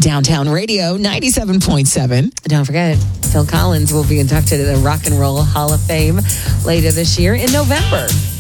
Downtown Radio 97.7. Don't forget, Phil Collins will be inducted to the Rock and Roll Hall of Fame later this year in November.